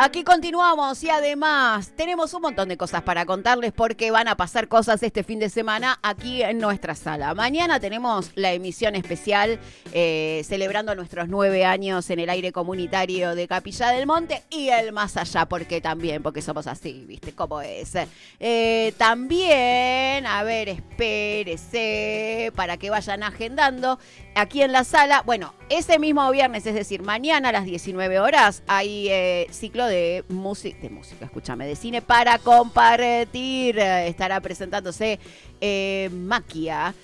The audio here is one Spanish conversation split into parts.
Aquí continuamos y además tenemos un montón de cosas para contarles porque van a pasar cosas este fin de semana aquí en nuestra sala. Mañana tenemos la emisión especial celebrando nuestros 9 años en el aire comunitario de Capilla del Monte y el más allá, porque somos así, ¿viste cómo es? También, a ver, espérese para que vayan agendando aquí en la sala. Bueno, ese mismo viernes, es decir, mañana a las 19 horas, hay ciclo de cine para compartir. Estará presentándose Maquia,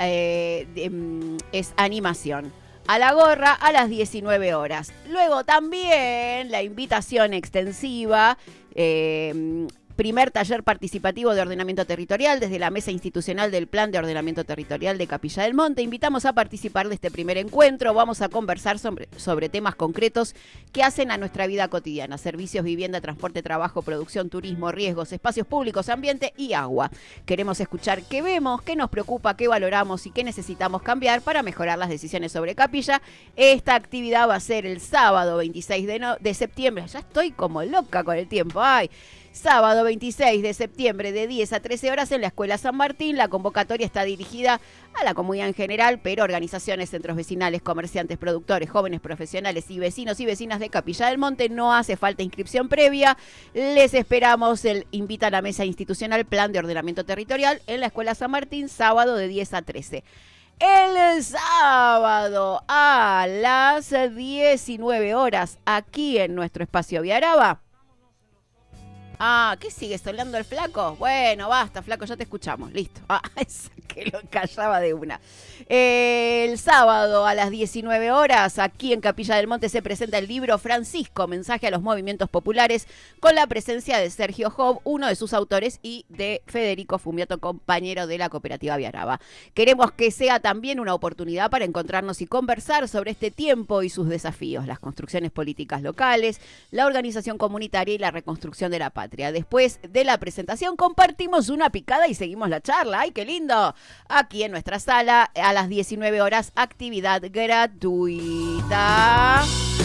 es animación. A la gorra a las 19 horas. Luego también la invitación extensiva, primer taller participativo de ordenamiento territorial desde la Mesa Institucional del Plan de Ordenamiento Territorial de Capilla del Monte. Invitamos a participar de este primer encuentro. Vamos a conversar sobre temas concretos que hacen a nuestra vida cotidiana: servicios, vivienda, transporte, trabajo, producción, turismo, riesgos, espacios públicos, ambiente y agua. Queremos escuchar qué vemos, qué nos preocupa, qué valoramos y qué necesitamos cambiar para mejorar las decisiones sobre Capilla. Esta actividad va a ser el sábado 26 de septiembre. Ya estoy como loca con el tiempo. ¡Ay! Sábado 26 de septiembre de 10 a 13 horas en la Escuela San Martín. La convocatoria está dirigida a la comunidad en general, pero organizaciones, centros vecinales, comerciantes, productores, jóvenes profesionales y vecinos y vecinas de Capilla del Monte. No hace falta inscripción previa. Les esperamos. Invita a la Mesa Institucional Plan de Ordenamiento Territorial en la Escuela San Martín, sábado de 10 a 13. El sábado a las 19 horas, aquí en nuestro espacio Viaraba. Ah, ¿qué sigue solando el flaco? Bueno, basta, flaco, ya te escuchamos. Listo. Ah, esa que lo callaba de una. El sábado a las 19 horas, aquí en Capilla del Monte, se presenta el libro Francisco, mensaje a los movimientos populares, con la presencia de Sergio Job, uno de sus autores, y de Federico Fumiato, compañero de la cooperativa Viaraba. Queremos que sea también una oportunidad para encontrarnos y conversar sobre este tiempo y sus desafíos, las construcciones políticas locales, la organización comunitaria y la reconstrucción de la patria. Después de la presentación compartimos una picada y seguimos la charla. ¡Ay, qué lindo! Aquí en nuestra sala a las 19 horas, actividad gratuita.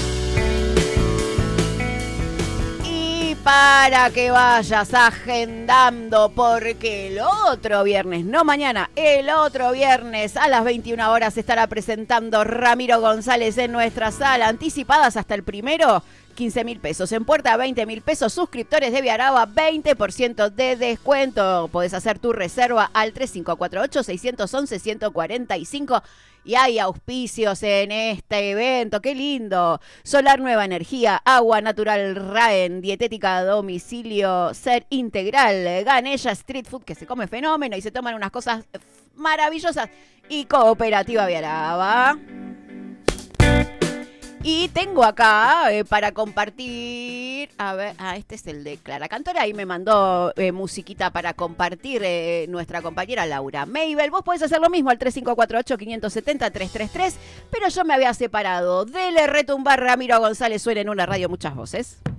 Y para que vayas agendando, porque el otro viernes, no mañana, el otro viernes a las 21 horas se estará presentando Ramiro González en nuestra sala. Anticipadas hasta el 1, 15.000 pesos. En puerta, 20.000 pesos. Suscriptores de Viaraba, 20% de descuento. Podés hacer tu reserva al 3548-611-145. Y hay auspicios en este evento. ¡Qué lindo! Solar Nueva Energía, Agua Natural Raen, Dietética a Domicilio Ser Integral, Ganella Street Food, que se come fenómeno y se toman unas cosas maravillosas, y Cooperativa Viaraba. Y tengo acá para compartir, a ver, este es el de Clara Cantora, ahí me mandó musiquita para compartir nuestra compañera Laura Mabel. Vos podés hacer lo mismo al 3548-570-333, pero yo me había separado. Dele retumbar, Ramiro González, suena en una radio muchas voces.